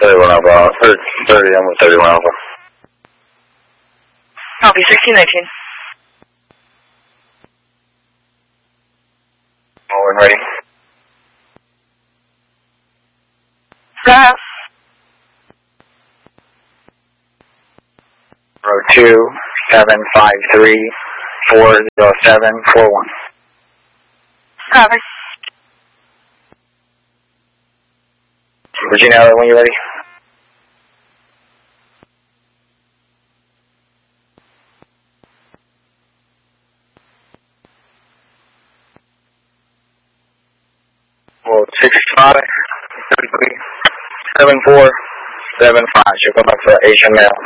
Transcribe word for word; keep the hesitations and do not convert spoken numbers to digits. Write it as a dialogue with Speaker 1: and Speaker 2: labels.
Speaker 1: thirty-one Alpha, thirty, I'm with thirty-one Alpha.
Speaker 2: Copy, sixteen nineteen.
Speaker 1: All in ready.
Speaker 2: Stop.
Speaker 1: Row two, seven five three, four zero seven four one.
Speaker 2: Copy.
Speaker 1: Virginia, when you're ready. Well, six five, seven four, seven five. She'll come back for Asian male.